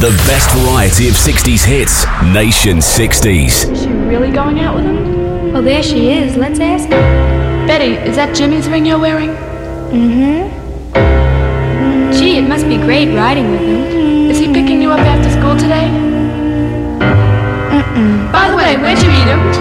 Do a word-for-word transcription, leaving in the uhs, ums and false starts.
The best variety of sixties hits. Nation sixties. Is she really going out with him? Well, there she is. Let's ask her. Betty, is that Jimmy's ring you're wearing? Mm-hmm. Gee, it must be great riding with him. Is he